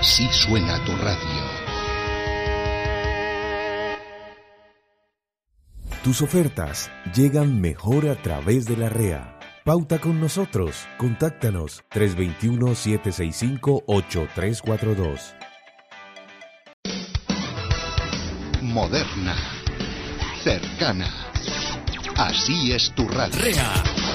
Así suena tu radio. Tus ofertas llegan mejor a través de la REA. Pauta con nosotros. Contáctanos 321-765-8342. Moderna. Cercana. Así es tu radio. REA.